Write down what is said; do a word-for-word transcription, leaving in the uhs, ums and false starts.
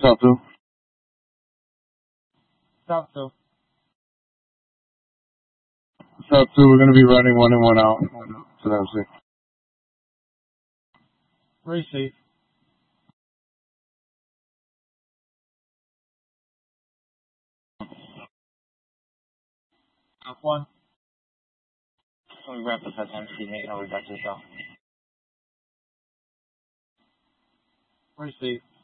South two. South two. South two, we're going to be running one in, one out. So that was it. Receive. South one. Let me wrap this at M C eight. I'll be back to the south. Receive.